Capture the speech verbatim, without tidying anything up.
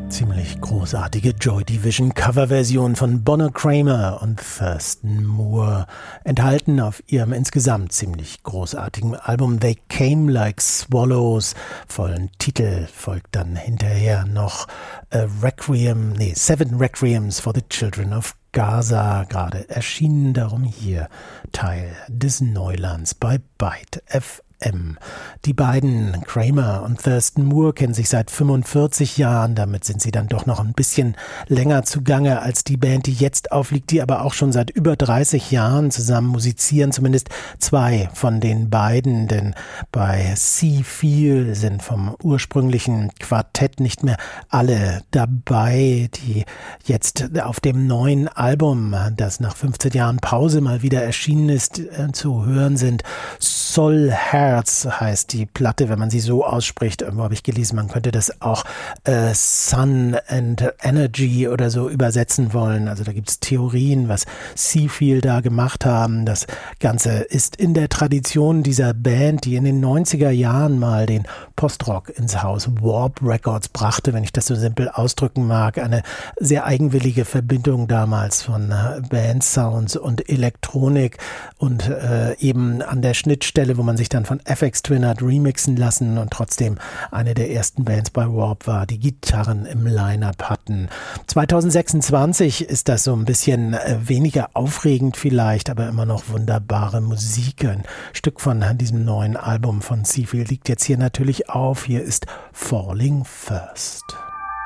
Ziemlich großartige Joy Division Coverversion von Bonner Kramer und Thurston Moore, enthalten auf ihrem insgesamt ziemlich großartigen Album They Came Like Swallows. Vollen Titel folgt dann hinterher noch A Requiem, nee, Seven Requiems for the Children of Gaza, gerade erschienen, darum hier Teil des Neulands bei Byte F M. Die beiden, Kramer und Thurston Moore, kennen sich seit fünfundvierzig Jahren. Damit sind sie dann doch noch ein bisschen länger zugange als die Band, die jetzt aufliegt, die aber auch schon seit über dreißig Jahren zusammen musizieren. Zumindest zwei von den beiden, denn bei Seafeel sind vom ursprünglichen Quartett nicht mehr alle dabei, die jetzt auf dem neuen Album, das nach fünfzehn Jahren Pause mal wieder erschienen ist, zu hören sind. Soul Herz heißt die Platte, wenn man sie so ausspricht. Irgendwo habe ich gelesen, man könnte das auch äh, Sun and Energy oder so übersetzen wollen. Also da gibt es Theorien, was Seafeel da gemacht haben. Das Ganze ist in der Tradition dieser Band, die in den neunziger Jahren mal den Postrock ins Haus Warp Records brachte, wenn ich das so simpel ausdrücken mag. Eine sehr eigenwillige Verbindung damals von äh, Bandsounds und Elektronik und äh, eben an der Schnittstelle, wo man sich dann von F X Twin hat remixen lassen und trotzdem eine der ersten Bands bei Warp war, die Gitarren im Line-Up hatten. zwanzig sechsundzwanzig ist das so ein bisschen weniger aufregend vielleicht, aber immer noch wunderbare Musik. Ein Stück von diesem neuen Album von Seafeel liegt jetzt hier natürlich auf. Hier ist Falling First.